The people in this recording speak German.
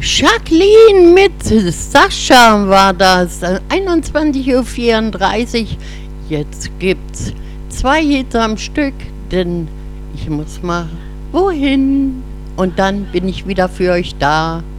Jacqueline mit Sascha war das. 21:34 Uhr. Jetzt gibt's 2 Hits am Stück, denn ich muss mal wohin. Und dann bin ich wieder für euch da.